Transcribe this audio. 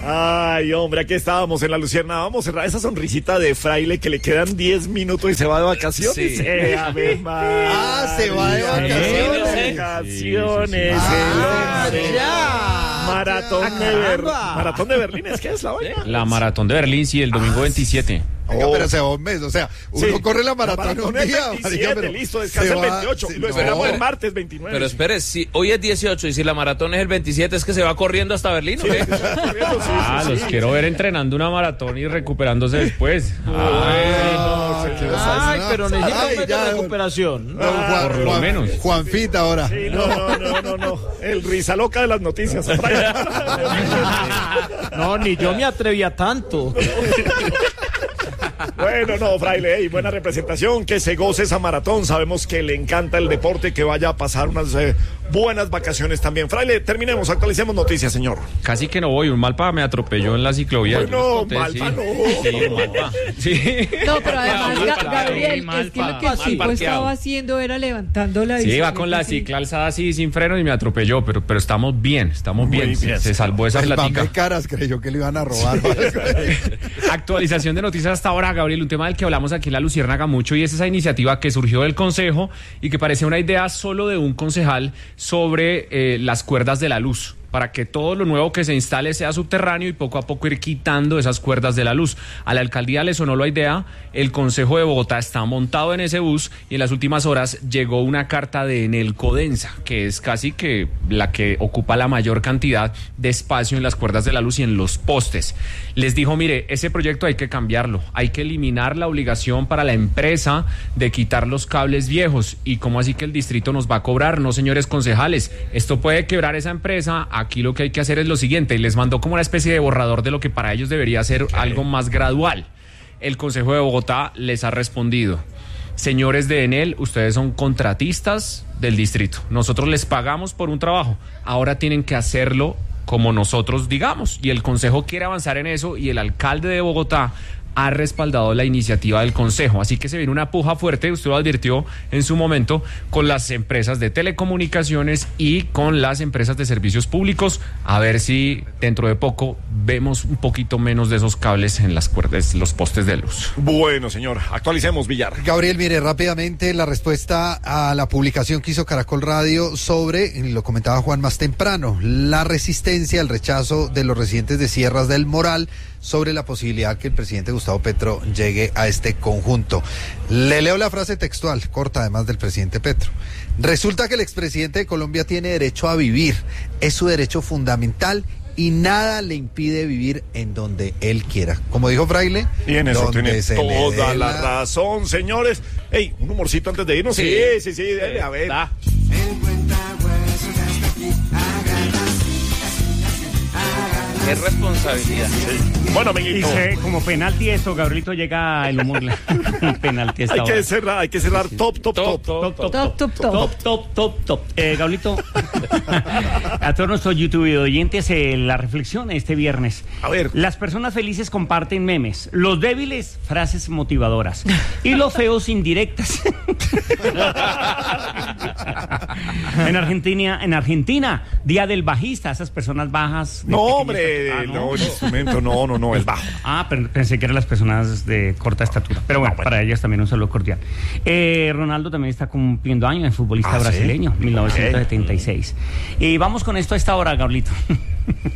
Ay, hombre, aquí estábamos en la Luciérnaga. Vamos a cerrar esa sonrisita de fraile que le quedan 10 minutos y se va de vacaciones. Sí. Se va de vacaciones. Maratón de Berlín, ¿es que es la vaina? La maratón de Berlín, sí, el domingo 27. Venga, pero se va un mes, o sea, uno corre la maratón un es día. 27, pero listo, descansa el 28, lo esperamos el martes 29. Pero espere, si hoy es 18 y si la maratón es el 27, ¿es que se va corriendo hasta Berlín o qué? Los quiero ver entrenando una maratón y recuperándose después. Pero necesita recuperación. Por lo menos. Juanfita ahora. Sí, no. El risa loca de las noticias. No, ni yo me atrevía tanto. Bueno, no, fraile, buena representación, que se goce esa maratón, sabemos que le encanta el deporte, que vaya a pasar unas buenas vacaciones también. Fraile, terminemos, actualicemos noticias, señor. Casi que no voy, un Malpa me atropelló en la ciclovía. Bueno, Malpa no. Sí, Malpa. Sí. No, pero además, Gabriel, es que lo que el tipo estaba haciendo era levantando la bicicleta. Sí, iba con la cicla alzada así, sin freno y me atropelló, pero estamos bien, Se salvó esa platica. El Caras creyó que le iban a robar. Actualización de noticias hasta ahora, Gabriel, un tema del que hablamos aquí en la Luciérnaga mucho y es esa iniciativa que surgió del Consejo y que parecía una idea solo de un concejal sobre las cuerdas de la luz, para que todo lo nuevo que se instale sea subterráneo y poco a poco ir quitando esas cuerdas de la luz. A la alcaldía le sonó la idea, el Consejo de Bogotá está montado en ese bus y en las últimas horas llegó una carta de Enel Codensa, que es casi que la que ocupa la mayor cantidad de espacio en las cuerdas de la luz y en los postes. Les dijo, mire, ese proyecto hay que cambiarlo, hay que eliminar la obligación para la empresa de quitar los cables viejos. ¿Y cómo así que el distrito nos va a cobrar? No, señores concejales, esto puede quebrar esa empresa. Aquí lo que hay que hacer es lo siguiente, y les mandó como una especie de borrador de lo que para ellos debería ser algo más gradual. El Consejo de Bogotá les ha respondido: señores de Enel, ustedes son contratistas del distrito, nosotros les pagamos por un trabajo, ahora tienen que hacerlo como nosotros digamos, y el Consejo quiere avanzar en eso, y el alcalde de Bogotá ha respaldado la iniciativa del Consejo, así que se viene una puja fuerte, usted lo advirtió en su momento, con las empresas de telecomunicaciones y con las empresas de servicios públicos, a ver si dentro de poco vemos un poquito menos de esos cables en las cuerdas, los postes de luz. Bueno, señor, actualicemos, Villar. Gabriel, mire, rápidamente la respuesta a la publicación que hizo Caracol Radio sobre, lo comentaba Juan más temprano, la resistencia, el rechazo de los residentes de Sierras del Moral sobre la posibilidad que el presidente Gustavo Petro llegue a este conjunto. Le leo la frase textual, corta además del presidente Petro. Resulta que el expresidente de Colombia tiene derecho a vivir, es su derecho fundamental y nada le impide vivir en donde él quiera. Como dijo Fraile, y en eso tiene toda la la razón, señores. Ey, un humorcito antes de irnos. Sí, dale, a ver. Qué responsabilidad. Sí. Bueno, amiguito. Dice, como penalti esto, Gabrielito, llega el humor. Penalti esta hora. Hay que cerrar top. Gabrielito, a todos nuestros YouTube oyentes, la reflexión este viernes. A ver. Las personas felices comparten memes, los débiles frases motivadoras y los feos indirectas. En Argentina, Día del Bajista, esas personas bajas. No, hombre, no, el instrumento, no, el bajo. Pero pensé que eran las personas de corta estatura. Pero bueno, para ellas también un saludo cordial. Ronaldo también está cumpliendo años, el futbolista brasileño, 1976. Y vamos con esto a esta hora, Gabrielito.